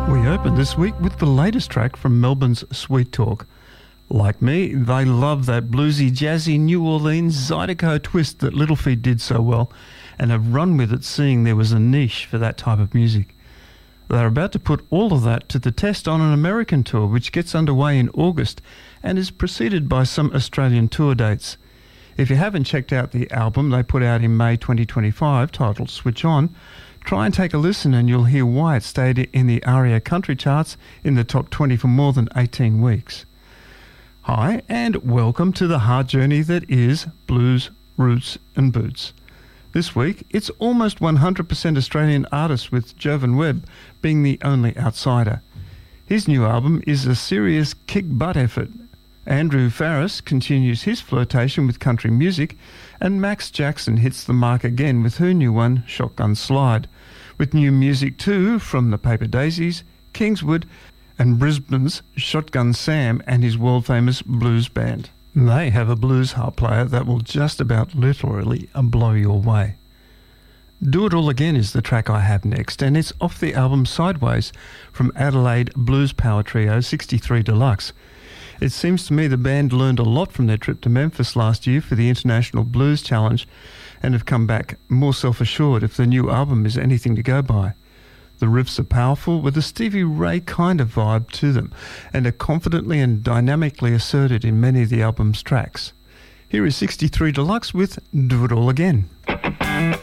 We open this week with the latest track from Melbourne's Sweet Talk. Like me, they love that bluesy, jazzy New Orleans Zydeco twist that Little Feat did so well and have run with it, seeing there was a niche for that type of music. They're about to put all of that to the test on an American tour which gets underway in August and is preceded by some Australian tour dates. If you haven't checked out the album they put out in May 2025 titled Switch On, try and take a listen and you'll hear why it stayed in the ARIA country charts in the top 20 for more than 18 weeks. Hi and welcome to the hard journey that is blues, roots and boots. This week it's almost 100% Australian artists, with Jovan Webb being the only outsider. His new album is a serious kick-butt effort. Andrew Farriss continues his flirtation with country music, and Max Jackson hits the mark again with her new one, Shotgun Slide, with new music too from the Paper Daisies, Kingswood and Brisbane's Shotgun Sam and his world-famous blues band. They have a blues harp player that will just about literally blow your way. Do It All Again is the track I have next, and it's off the album Sideways from Adelaide blues power trio 63 Deluxe. It seems to me the band learned a lot from their trip to Memphis last year for the International Blues Challenge and have come back more self-assured if the new album is anything to go by. The riffs are powerful with a Stevie Ray kind of vibe to them and are confidently and dynamically asserted in many of the album's tracks. Here is 63 Deluxe with Do It All Again.